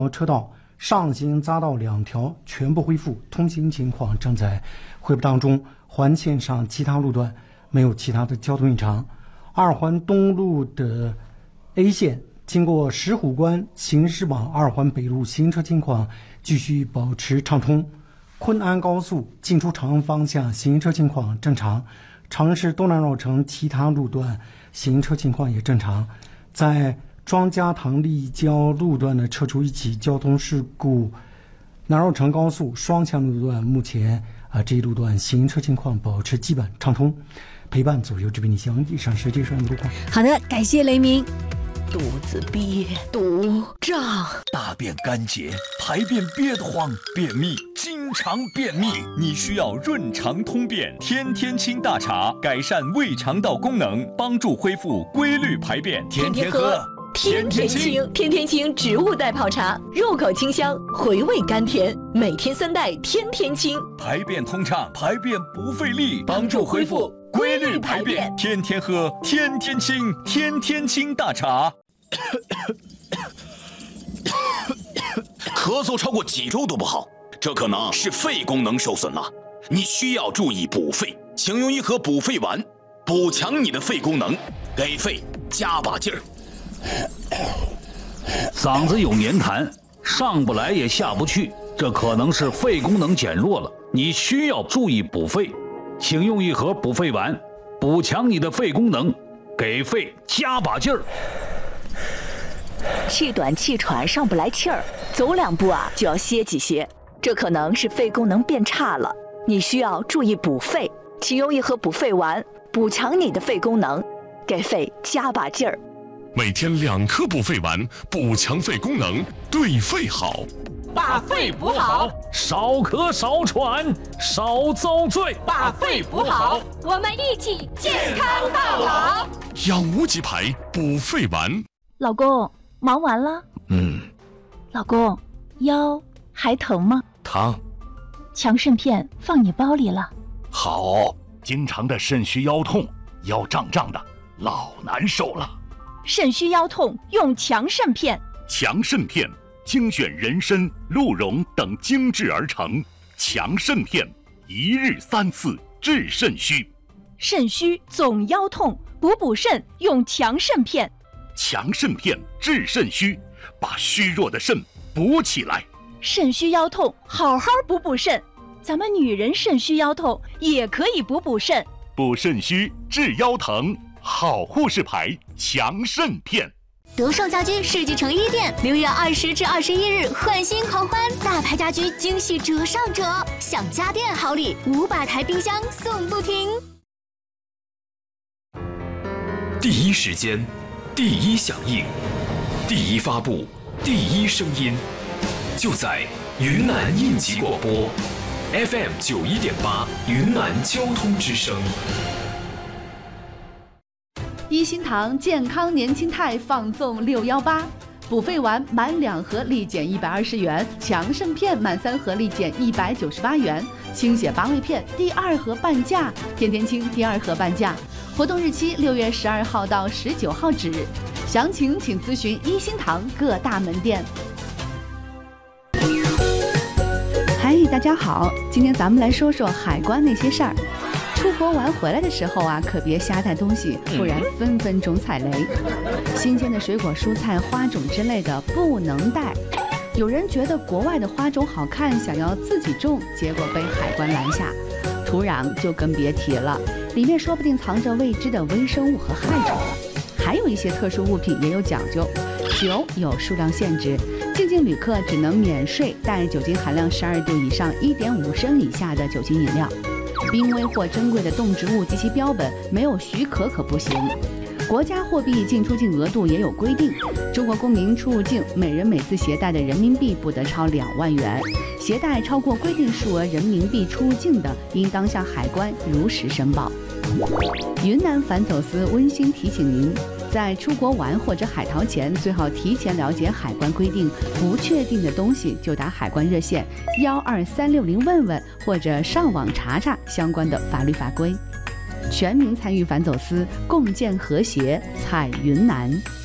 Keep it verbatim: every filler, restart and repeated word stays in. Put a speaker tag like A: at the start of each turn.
A: 车道上行匝道两条全部恢复通行情况正在恢复当中，环线上其他路段没有其他的交通异常。二环东路的 A 线经过石虎关行驶往二环北路行车情况继续保持畅通。昆安高速进出长安方向行车情况正常，长安市东南绕城其他路段行车情况也正常。在庄家塘立交路段的撤出一起交通事故，南绕城高速双向路段目前啊、呃、这一路段行车情况保持基本畅通。陪伴左右之边你相以上是这上路况。
B: 好的，感谢雷鸣。
C: 肚子憋，肚胀，
D: 大便干结，排便憋得慌，便秘，经常便秘，你需要润肠通便天天清大茶，改善胃肠道功能，帮助恢复规律排便，天天喝。
C: 天天清，天天清植物代泡茶，入口清香，回味甘甜，每天三袋，天天清，
D: 排便通畅，排便不费力，帮助恢复规律排便，天天喝，天天清，天天清大茶。
E: 咳嗽超过几周都不好，这可能是肺功能受损了，你需要注意补肺，请用一盒补肺丸，补强你的肺功能，给肺加把劲儿。
F: 嗓子有黏痰，上不来也下不去，这可能是肺功能减弱了，你需要注意补肺，请用一盒补肺丸，补强你的肺功能，给肺加把劲儿。
C: 气短气喘上不来气儿，走两步啊就要歇几歇，这可能是肺功能变差了，你需要注意补肺，请用一盒补肺丸，补强你的肺功能，给肺加把劲儿。
G: 每天两颗补肺丸，补强肺功能，对肺好。
H: 把肺补好，
F: 少咳少喘少遭罪。
H: 把肺补好，
I: 我们一起健康到老。
G: 养无极牌补肺丸。
B: 老公，忙完了？
J: 嗯。
B: 老公，腰还疼吗？
J: 疼。
B: 强肾片放你包里了。
J: 好。经常的肾虚腰痛，腰胀胀的，老难受了。
B: 肾虚腰痛用强肾片。
J: 强肾片精选人参、鹿茸等精制而成，强肾片一日三次治肾虚。
B: 肾虚总腰痛，补补肾用强肾片。
J: 强肾片治肾虚，把虚弱的肾补起来。
B: 肾虚腰痛好好补补肾，咱们女人肾虚腰痛也可以补补肾。
J: 补肾虚治腰疼，好护士牌强肾片。
I: 德胜家居世纪城一店六月二十至二十一日换新狂欢，大牌家居惊喜折上折，享家电好礼，五百台冰箱送不停。
K: 第一时间，第一响应，第一发布，第一声音，就在云南应急广播 F M 九一点八云南交通之声。
L: 一心堂健康年轻态放送六幺八，补肺丸满两盒立减一百二十元，强肾片满三盒立减一百九十八元，清血八味片第二盒半价，天天清第二盒半价。活动日期六月十二号到十九号止，详情请咨询一心堂各大门店。嗨，大家好，今天咱们来说说海关那些事儿。出国玩回来的时候啊，可别瞎带东西，不然分分钟踩雷。新鲜的水果、蔬菜、花种之类的不能带。有人觉得国外的花种好看，想要自己种，结果被海关拦下。土壤就更别提了，里面说不定藏着未知的微生物和害虫。还有一些特殊物品也有讲究，酒有数量限制，进境旅客只能免税带酒精含量十二度以上、一点五升以下的酒精饮料。濒危或珍贵的动植物及其标本没有许可可不行。国家货币进出境额度也有规定，中国公民出境每人每次携带的人民币不得超两万元，携带超过规定数额人民币出境的，应当向海关如实申报。云南反走私温馨提醒您，在出国玩或者海淘前，最好提前了解海关规定，不确定的东西就打海关热线幺二三六零问问，或者上网查查相关的法律法规。全民参与反走私，共建和谐，彩云南。